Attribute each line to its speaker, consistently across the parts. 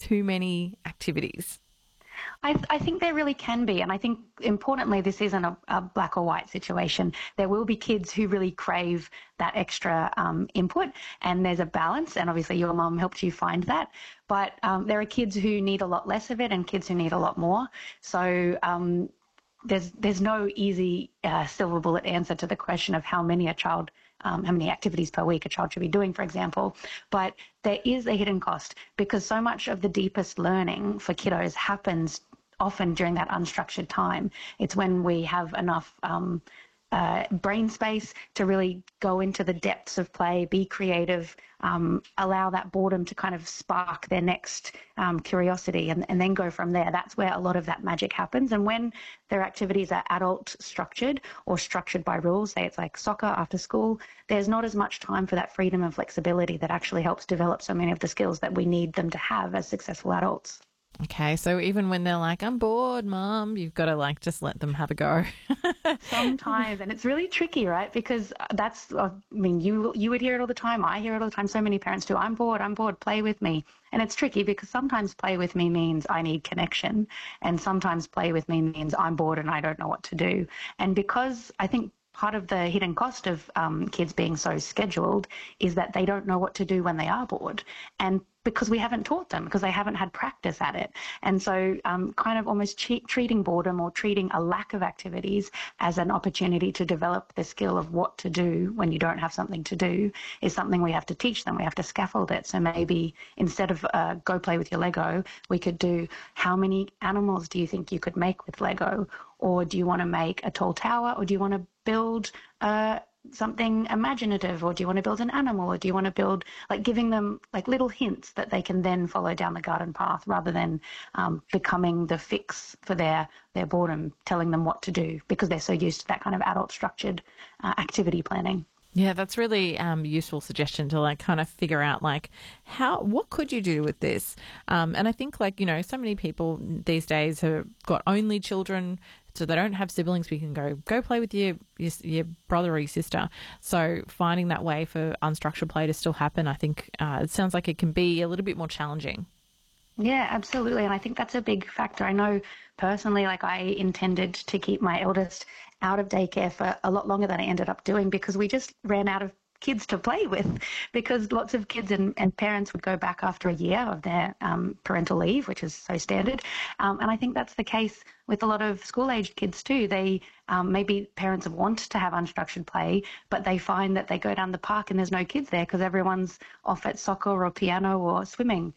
Speaker 1: too many activities?
Speaker 2: I think there really can be. And I think importantly, this isn't a black or white situation. There will be kids who really crave that extra input, and there's a balance. And obviously your mum helped you find that. But there are kids who need a lot less of it and kids who need a lot more. So there's no easy silver bullet answer to the question of how many activities per week a child should be doing, for example. But there is a hidden cost because so much of the deepest learning for kiddos happens often during that unstructured time. It's when we have enough brain space to really go into the depths of play, be creative, allow that boredom to kind of spark their next curiosity and then go from there. That's where a lot of that magic happens. And when their activities are adult structured or structured by rules, say it's like soccer after school, there's not as much time for that freedom and flexibility that actually helps develop so many of the skills that we need them to have as successful adults.
Speaker 1: Okay, so even when they're like, I'm bored, Mum, you've got to just let them have a go.
Speaker 2: Sometimes, and it's really tricky, right? Because you would hear it all the time. I hear it all the time. So many parents do. I'm bored, play with me. And it's tricky because sometimes play with me means I need connection. And sometimes play with me means I'm bored and I don't know what to do. And because I think part of the hidden cost of kids being so scheduled is that they don't know what to do when they are bored. And because we haven't taught them, because they haven't had practice at it. And so kind of almost treating boredom or treating a lack of activities as an opportunity to develop the skill of what to do when you don't have something to do is something we have to teach them. We have to scaffold it. So maybe instead of go play with your Lego, we could do how many animals do you think you could make with Lego? Or do you want to make a tall tower? Or do you want to build something imaginative, or do you want to build an animal, or do you want to build, giving them little hints that they can then follow down the garden path rather than becoming the fix for their boredom, telling them what to do because they're so used to that kind of adult structured activity planning.
Speaker 1: Yeah, that's really useful suggestion to kind of figure out what could you do with this? And I think so many people these days have got only children, so they don't have siblings. We can go play with your brother or your sister. So finding that way for unstructured play to still happen, I think it sounds like it can be a little bit more challenging.
Speaker 2: Yeah, absolutely. And I think that's a big factor. I know personally, I intended to keep my eldest out of daycare for a lot longer than I ended up doing because we just ran out of kids to play with because lots of kids and parents would go back after a year of their parental leave, which is so standard. And I think that's the case with a lot of school-aged kids too. They maybe parents want to have unstructured play, but they find that they go down the park and there's no kids there because everyone's off at soccer or piano or swimming.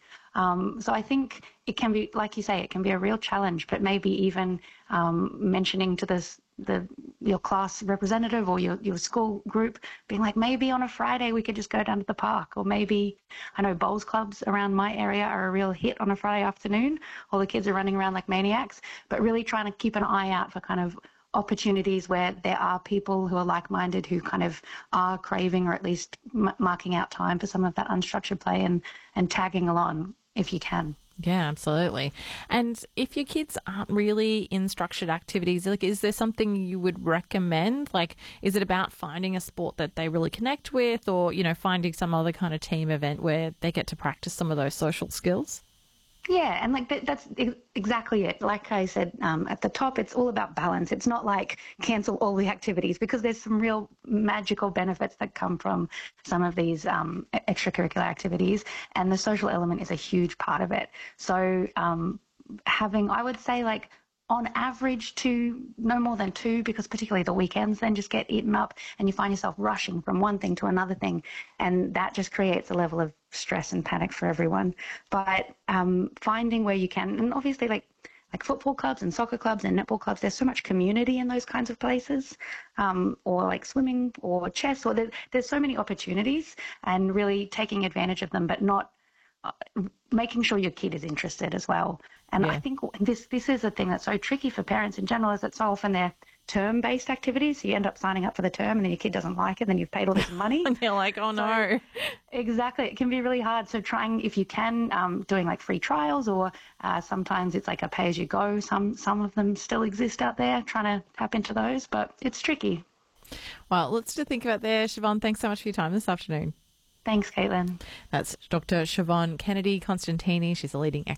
Speaker 2: So I think it can be, like you say, it can be a real challenge, but maybe even mentioning to your class representative or your school group, being maybe on a Friday we could just go down to the park, or maybe, I know bowls clubs around my area are a real hit on a Friday afternoon. All the kids are running around like maniacs, but really trying to keep an eye out for kind of opportunities where there are people who are like-minded who kind of are craving or at least marking out time for some of that unstructured play and tagging along if you can.
Speaker 1: Yeah, absolutely. And if your kids aren't really in structured activities, is there something you would recommend? Is it about finding a sport that they really connect with, or, finding some other kind of team event where they get to practice some of those social skills?
Speaker 2: Yeah, and that's exactly it. Like I said at the top, it's all about balance. It's not cancel all the activities because there's some real magical benefits that come from some of these extracurricular activities, and the social element is a huge part of it. So having, I would say, on average no more than two, because particularly the weekends then just get eaten up and you find yourself rushing from one thing to another thing, and that just creates a level of stress and panic for everyone. But finding where you can, and obviously like football clubs and soccer clubs and netball clubs, there's so much community in those kinds of places, or swimming or chess, or there's so many opportunities, and really taking advantage of them, but not making sure your kid is interested as well. And yeah. I think this is a thing that's so tricky for parents in general, is that so often they're term-based activities. So you end up signing up for the term and then your kid doesn't like it, then you've paid all this money.
Speaker 1: And you're like, oh no.
Speaker 2: Exactly. It can be really hard. So trying, if you can, doing free trials, or sometimes it's a pay-as-you-go. Some of them still exist out there, trying to tap into those, but it's tricky.
Speaker 1: Well, lots to think about there. Siobhan, thanks so much for your time this afternoon.
Speaker 2: Thanks, Caitlin.
Speaker 1: That's Dr. Siobhan Kennedy Constantini. She's a leading